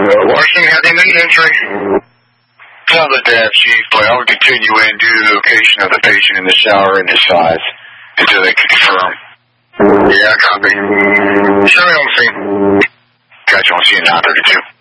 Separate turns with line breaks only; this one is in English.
Washington, have any injury?
Tell the DAF chief, but I would continue in due to the location of the patient in the shower and his size until they confirm.
Yeah, copy. Show me on scene.
Gotcha, I'll see you now, 32.